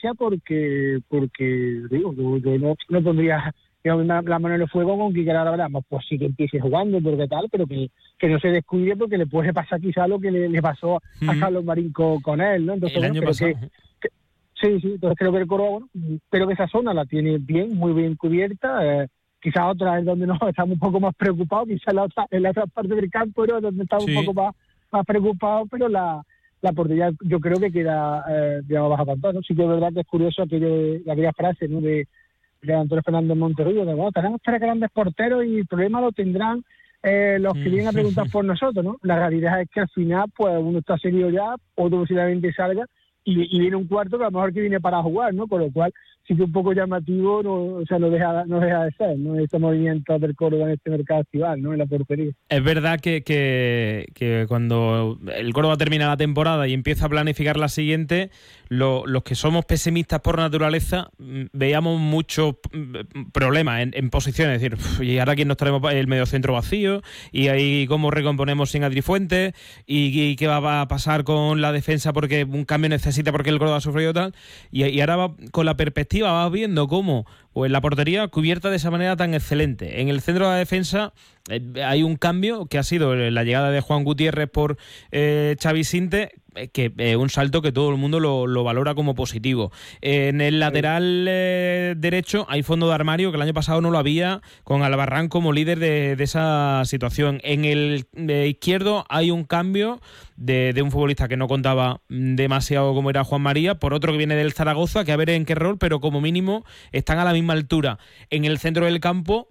gracia porque digo, yo no pondría la mano en el fuego con que ahora hablamos, pues sí que empiece jugando, porque tal, pero que no se descuide, porque le puede pasar quizá lo que le pasó a Carlos Marín con él, ¿no? Entonces, el año pasado. Sí, entonces creo que el Córdoba, pero que esa zona la tiene muy bien cubierta. Quizás otra es donde nos estamos un poco más preocupados, quizás en la otra parte del campo, ¿no? Donde estamos un poco más preocupados, pero la portería yo creo que queda digamos, baja pantalla, ¿no? Sí que es verdad que es curioso aquella frase, ¿no? de Antonio Fernández Monterrubio, de bueno, tenemos 3 grandes porteros y el problema lo tendrán los que vienen a preguntar por nosotros, ¿no? La realidad es que al final, pues uno está seguido ya, otro posiblemente salga, y viene un cuarto que a lo mejor que viene para jugar, ¿no? Con lo cual sí que un poco llamativo, no deja de ser, ¿no? Este movimiento del Córdoba en este mercado estival, ¿no? En la portería. Es verdad que cuando el Córdoba termina la temporada y empieza a planificar la siguiente, los que somos pesimistas por naturaleza veíamos muchos problemas en posiciones, es decir, y ahora quién nos traemos el mediocentro vacío, y ahí cómo recomponemos sin Adri Fuentes, y qué va a pasar con la defensa porque un cambio necesita porque el Córdoba ha sufrido tal, y ahora con la perspectiva vas viendo cómo pues la portería cubierta de esa manera tan excelente. En el centro de la defensa hay un cambio que ha sido la llegada de Juan Gutiérrez por Xavi Sinte, que un salto que todo el mundo lo valora como positivo. En el lateral derecho hay fondo de armario, que el año pasado no lo había, con Albarrán como líder de esa situación. En el izquierdo hay un cambio de un futbolista que no contaba demasiado como era Juan María, por otro que viene del Zaragoza, que a ver en qué rol, pero como mínimo están a la misma altura. En el centro del campo,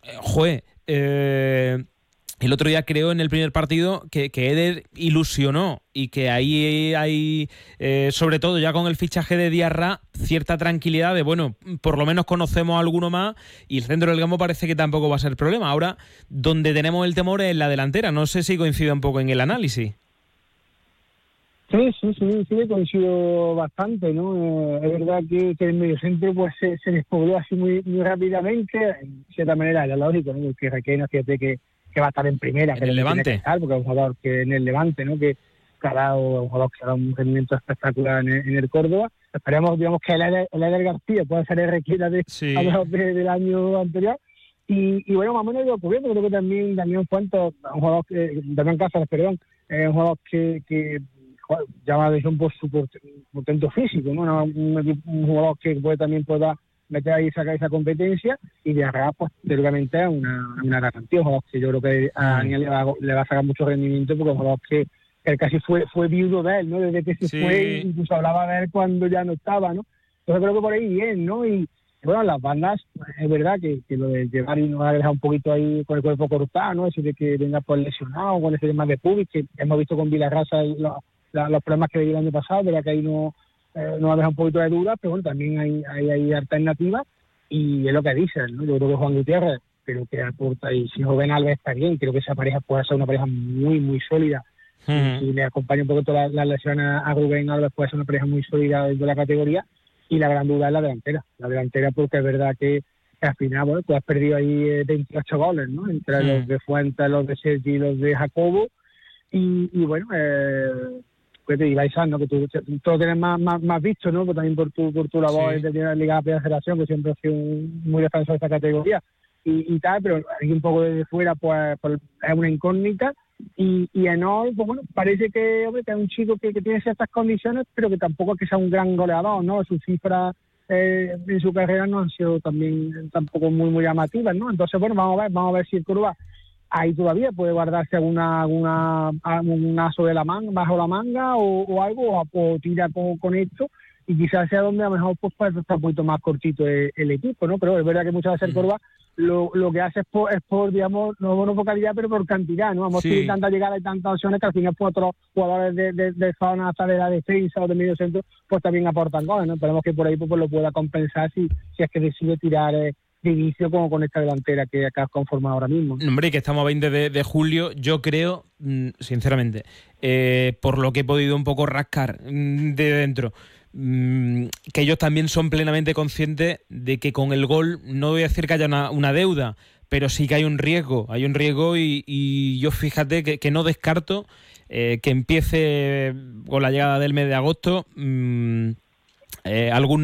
el otro día creo en el primer partido que Eder ilusionó y que ahí hay, sobre todo ya con el fichaje de Diarra, cierta tranquilidad de, bueno, por lo menos conocemos a alguno más y el centro del campo parece que tampoco va a ser problema. Ahora, donde tenemos el temor es la delantera. No sé si coincide un poco en el análisis. Sí, coincido bastante, ¿no? Es verdad que el mediocentro pues se despobló así muy rápidamente, en cierta manera era lógico, ¿no? Porque Requena, fíjate que va a estar en primera, en el Levante, porque es un jugador que en el Levante, ¿no? Que ha dado un jugador que ha dado un rendimiento espectacular en el Córdoba. Esperemos, digamos, que el Eder García pueda ser el Requena a lo mejor del año anterior. Y bueno, más o menos lo ocurriendo, creo que también Daniel Fuentes, un jugador Damián Cáceres, perdón, un jugador que llama la atención por su portento físico, ¿no? Un jugador que también pueda meter ahí esa competencia, y de arriba, pues, teóricamente es una garantía, un jugador que yo creo que a Daniel le va a sacar mucho rendimiento, porque un jugador que él casi fue viudo de él, ¿no? Desde que se fue, incluso hablaba de él cuando ya no estaba, ¿no? Entonces creo que por ahí bien, ¿no? Y bueno, las bandas, es verdad que lo de llevar y nos ha dejado un poquito ahí con el cuerpo cortado, ¿no? Eso de que venga por lesionado, con ese tema de Pubic, que hemos visto con Vilarrasa los problemas que veía el año pasado, verdad que ahí nos ha dejado un poquito de duda, pero bueno, también hay alternativas, y es lo que dicen, ¿no? Yo creo que Juan Gutiérrez, pero que aporta, y si Joven Alves está bien, creo que esa pareja puede ser una pareja muy sólida. Si le acompaña un poco todas las lesiones a Rubén Alves, puede ser una pareja muy sólida dentro de la categoría, y la gran duda es la delantera, porque es verdad que al final, bueno, tú has perdido ahí 28 goles, ¿no? Entre los de Fuentes, los de Sergi y los de Jacobo, y bueno, pues te ibais, ¿no? Que tú lo tienes más visto, ¿no? Pues también por tu labor de la Liga de Primera Federación, que siempre ha sido muy defensor de esta categoría y tal, pero aquí un poco desde fuera, pues es una incógnita. Y Enol, pues bueno, parece que es un chico que tiene ciertas condiciones, pero que tampoco es que sea un gran goleador, ¿no? Sus cifras en su carrera no han sido tampoco muy llamativas, ¿no? Entonces, bueno, vamos a ver si el Córdoba ahí todavía puede guardarse un aso de la manga, bajo la manga o algo, o tira con esto, y quizás sea donde a lo mejor pues está un poquito más cortito el equipo, ¿no? Pero es verdad que muchas veces el Córdoba lo que hace es por digamos, no por calidad, pero por cantidad, ¿no? Hemos tenido tanta llegada y tantas opciones que al final pues otros jugadores de zona hasta de la defensa o de medio centro pues también aportan goles, ¿no? Esperemos que por ahí pues lo pueda compensar si es que decide tirar de inicio como con esta delantera que acá conforma ahora mismo. Hombre, que estamos a 20 de julio, yo creo, sinceramente, por lo que he podido un poco rascar de dentro, que ellos también son plenamente conscientes de que con el gol, no voy a decir que haya una deuda, pero sí que hay un riesgo y yo fíjate que no descarto que empiece con la llegada del mes de agosto algún